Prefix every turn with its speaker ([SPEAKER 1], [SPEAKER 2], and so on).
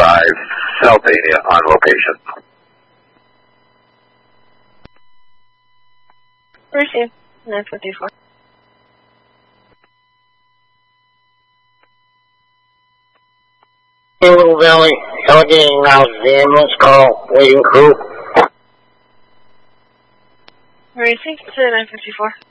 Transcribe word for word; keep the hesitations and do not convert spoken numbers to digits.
[SPEAKER 1] five, Saldania on location.
[SPEAKER 2] Receive. nine fifty-four.
[SPEAKER 3] Little Valley, Allegheny Route, ambulance call, waiting crew.
[SPEAKER 2] Receive. nine fifty-four.